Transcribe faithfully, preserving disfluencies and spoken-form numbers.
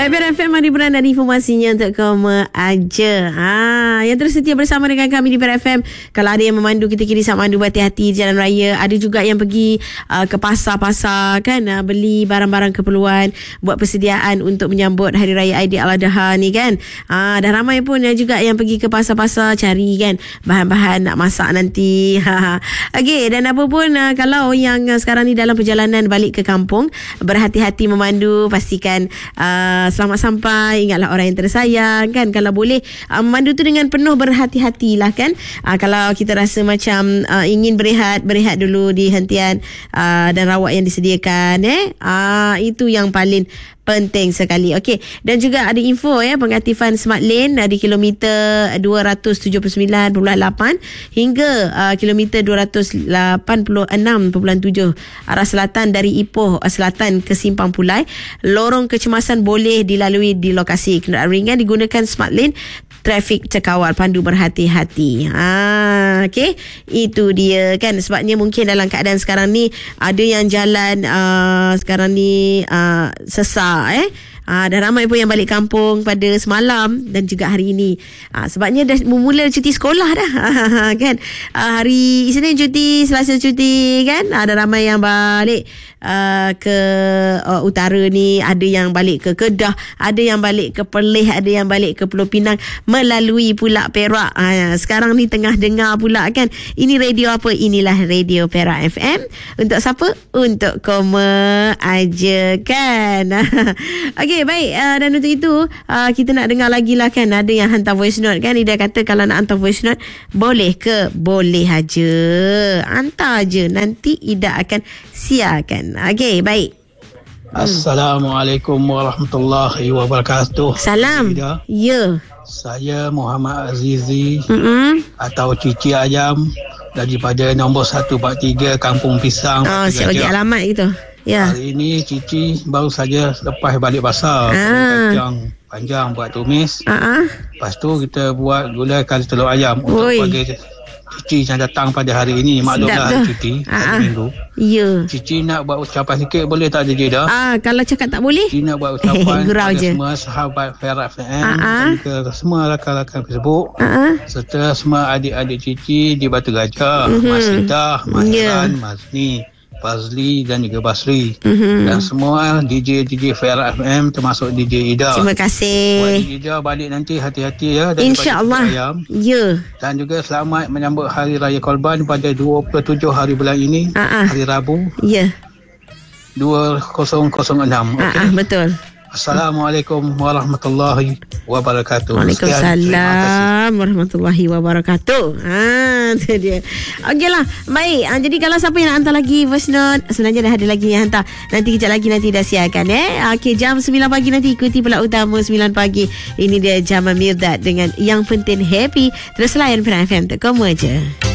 Baik, Perak F M, mari beranda informasinya untuk kamu aja. Ha, yang terus setia bersama dengan kami di Perak F M. Kalau ada yang memandu, kita kiri sama mandu berhati-hati di jalan raya. Ada juga yang pergi uh, ke pasar-pasar kan, uh, beli barang-barang keperluan, buat persediaan untuk menyambut Hari Raya Aidiladha ni kan. Ha, dah ramai pun uh, juga yang pergi ke pasar-pasar cari kan bahan-bahan nak masak nanti. Okey, dan apa pun uh, kalau yang uh, sekarang ni dalam perjalanan balik ke kampung, berhati-hati memandu, pastikan uh, selamat sampai, ingatlah orang yang tersayang kan. Kalau boleh uh, memandu tu dengan penuh berhati-hatilah kan. uh, Kalau kita rasa macam uh, ingin berehat, berehat dulu di hentian uh, dan rawat yang disediakan eh. uh, Itu yang paling penting sekali. Okey, dan juga ada info ya, pengaktifan Smart Lane di kilometer dua ratus tujuh puluh sembilan perpuluhan lapan hingga uh, kilometer dua ratus lapan puluh enam perpuluhan tujuh arah selatan dari Ipoh Selatan ke Simpang Pulai. Lorong kecemasan boleh dilalui di lokasi. Kenderaan ringan digunakan Smart Lane, trafik terkawal, pandu berhati-hati. Ha, okey, itu dia kan. Sebabnya mungkin dalam keadaan sekarang ni ada yang jalan uh, sekarang ni uh, sesak eh. Ah, dah ramai pun yang balik kampung pada semalam dan juga hari ini. Ah, sebabnya dah memula cuti sekolah dah. Kan? Ah, hari Isnin cuti, Selasa cuti kan? Ah, dah ramai yang balik uh, ke uh, utara ni, ada yang balik ke Kedah, ada yang balik ke Perlis, ada yang balik ke Pulau Pinang melalui pula Perak. Ah, sekarang ni tengah dengar pula kan. Ini radio apa? Inilah radio Perak F M. Untuk siapa? Untuk Koma aja kan. Okey, baik, uh, dan untuk itu uh, kita nak dengar lagi lah kan. Ada yang hantar voice note kan. Ida kata kalau nak hantar voice note, boleh ke? Boleh aja, hantar aja, nanti Ida akan siarkan. Okey, baik. Assalamualaikum warahmatullahi wabarakatuh. Salam. Ida. Ya. Saya Muhammad Azizi, Mm-mm. atau Cici Ayam, daripada nombor satu empat tiga Kampung Pisang. Oh, siap bagi alamat gitu. Ya. Hari ini Cici baru saja lepas balik pasar. Ah. Kacang panjang buat tumis. Uh-uh. Lepas tu kita buat gulai kari telur ayam untuk Oi. bagi Cici yang datang pada hari ini. Maklumlah hari cuti, hari minggu. Ya. Cici nak buat ucapan sikit, boleh tak je dah? Ah, kalau cakap tak boleh, Cici nak buat ucapan Gurau kepada je. semua sahabat Perak F M, Ah-ah. dan ke semua rakan-rakan Facebook, uh-uh. serta semua adik-adik Cici di Batu Gajah, Mhm. Mas Indah, Mas Ya. Heran, Mas Ni, Fazli dan juga Basri, Mhm. dan semua D J D J Perak F M, termasuk D J Ida. Terima Buat kasih. D J Ida balik nanti hati-hati ya, daripada InsyaAllah. Cici Ayam. Ya. Dan juga selamat menyambut Hari Raya Korban pada dua puluh tujuh hari bulan ini, Ah-ah. hari Rabu Ya. dua ribu enam. Ah, Okey. ah, betul. Assalamualaikum warahmatullahi wabarakatuh. Waalaikumsalam warahmatullahi wabarakatuh. Ha, tu dia. Okeylah. Baik. Ha, jadi kalau siapa yang nak hantar lagi voice note, sebenarnya dah ada lagi yang hantar. Nanti kejap lagi nanti dah siarkan eh. Okey, jam sembilan pagi nanti ikuti pula utama sembilan pagi. Ini dia Jamal Mirdad dengan Yang Penting Happy. Terus layan Perak F M, tak kamu aja.